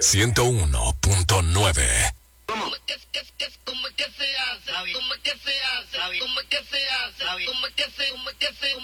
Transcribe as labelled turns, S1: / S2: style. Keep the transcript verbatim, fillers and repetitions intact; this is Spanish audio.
S1: ciento uno punto nueve.
S2: ¿Cómo es que, que, que, cómo es que se hace? ¿Cómo es que se hace? ¿Cómo es que se hace? ¿Cómo es que se, cómo es que se,